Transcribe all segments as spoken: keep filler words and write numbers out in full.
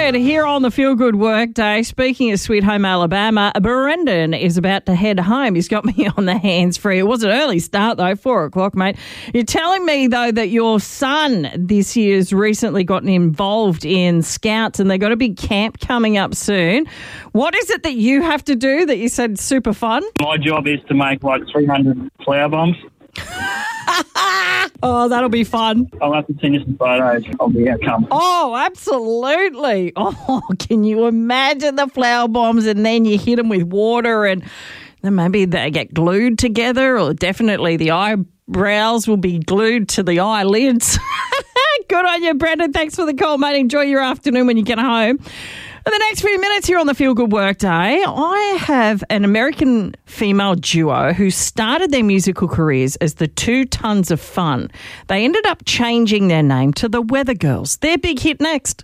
David here on the Feel Good Workday. Speaking of Sweet Home Alabama, Brendan is about to head home. He's got me on the hands-free. It was an early start, though, four o'clock, mate. You're telling me, though, that your son this year's recently gotten involved in Scouts and they've got a big camp coming up soon. What is it that you have to do that you said super fun? My job is to make like three hundred flower bombs. Oh, that'll be fun. I'll have to send you some photos of the outcome. Oh, absolutely. Oh, can you imagine the flower bombs and then you hit them with water and then maybe they get glued together, or definitely the eyebrows will be glued to the eyelids. Good on you, Brendan. Thanks for the call, mate. Enjoy your afternoon when you get home. In the next few minutes here on the Feel Good Workday, I have an American female duo who started their musical careers as the Two Tons of Fun. They ended up changing their name to the Weather Girls. Their big hit next.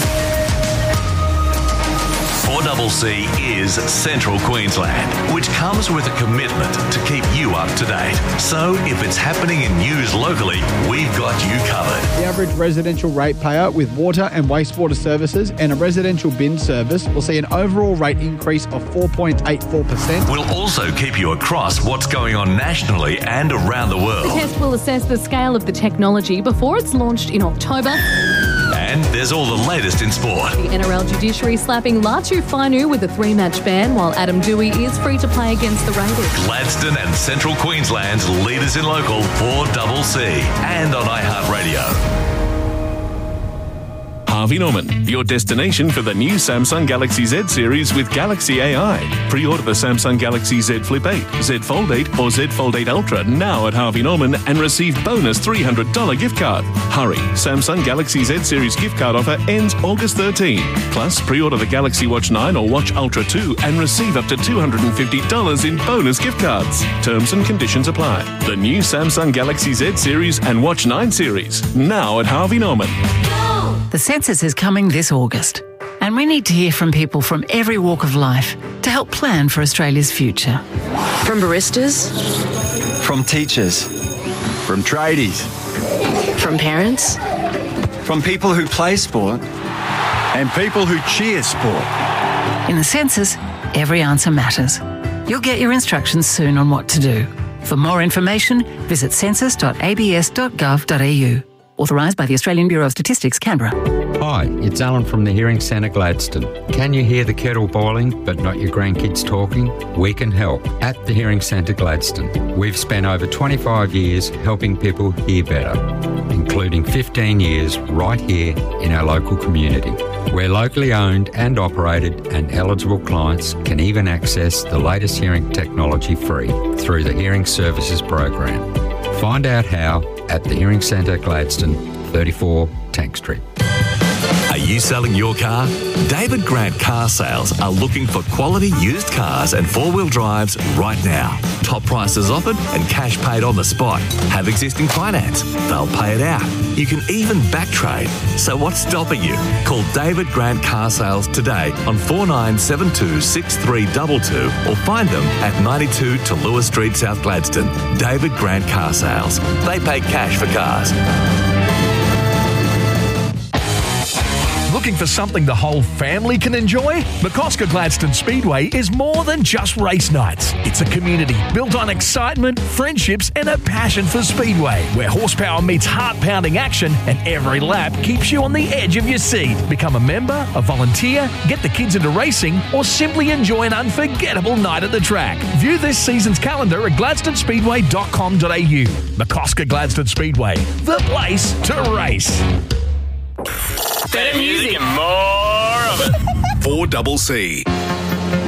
four C C is Central Queensland, which comes with a commitment to keep you up to date. So if it's happening in news locally, we've got you covered. The average residential ratepayer with water and wastewater services and a residential bin service will see an overall rate increase of four point eight four percent. We'll also keep you across what's going on nationally and around the world. The test will assess the scale of the technology before it's launched in October. And there's all the latest in sport. The N R L judiciary slapping Latu Fainu with a three-match ban, while Adam Dewey is free to play against the Raiders. Gladstone and Central Queensland's leaders in local four C C and on iHeartRadio. Harvey Norman, your destination for the new Samsung Galaxy Z series with Galaxy A I. Pre-order the Samsung Galaxy Z Flip eight, Z Fold eight or Z Fold eight Ultra now at Harvey Norman and receive bonus three hundred dollars gift card. Hurry, Samsung Galaxy Z series gift card offer ends August thirteenth. Plus, pre-order the Galaxy Watch nine or Watch Ultra two and receive up to two hundred fifty dollars in bonus gift cards. Terms and conditions apply. The new Samsung Galaxy Z series and Watch nine series now at Harvey Norman. The census is coming this August, and we need to hear from people from every walk of life to help plan for Australia's future. From baristas, from teachers, from tradies, from parents, from people who play sport, and people who cheer sport. In the census, every answer matters. You'll get your instructions soon on what to do. For more information, visit census dot a b s dot gov dot a u. Authorised by the Australian Bureau of Statistics, Canberra. Hi, it's Alan from the Hearing Centre Gladstone. Can you hear the kettle boiling but not your grandkids talking? We can help at the Hearing Centre Gladstone. We've spent over twenty-five years helping people hear better, including fifteen years right here in our local community. We're locally owned and operated, and eligible clients can even access the latest hearing technology free through the Hearing Services Program. Find out how at the Hearing Centre Gladstone, thirty-four Tank Street. Are you selling your car? David Grant Car Sales are looking for quality used cars and four-wheel drives right now. Top prices offered and cash paid on the spot. Have existing finance? They'll pay it out. You can even back trade. So what's stopping you? Call David Grant Car Sales today on four nine seven two, six three two two or find them at ninety-two to Lewis Street, South Gladstone. David Grant Car Sales. They pay cash for cars. Looking for something the whole family can enjoy? McCosker Gladstone Speedway is more than just race nights. It's a community built on excitement, friendships, and a passion for speedway, where horsepower meets heart-pounding action and every lap keeps you on the edge of your seat. Become a member, a volunteer, get the kids into racing, or simply enjoy an unforgettable night at the track. View this season's calendar at gladstone speedway dot com dot a u. McCosker Gladstone Speedway, the place to race. Better music and more of it. four C C.